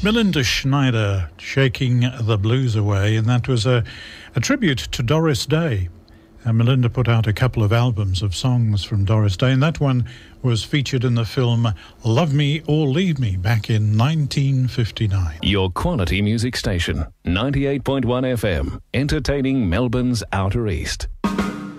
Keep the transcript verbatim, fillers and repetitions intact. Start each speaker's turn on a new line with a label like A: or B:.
A: Melinda Schneider, Shaking the Blues Away, and that was a, a tribute to Doris Day. And Melinda put out a couple of albums of songs from Doris Day, and that one was featured in the film Love Me or Leave Me back in nineteen fifty-nine.
B: Your quality music station, ninety-eight point one F M, entertaining Melbourne's Outer East.